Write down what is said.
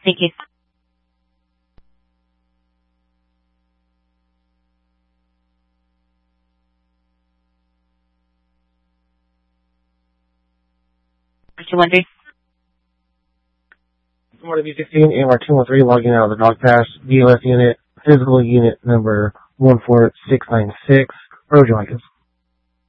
Thank you. What you wondering? Florida V16, AMR 213, logging out of the dog pass, BLS unit, physical unit number 14696, Roger Micah.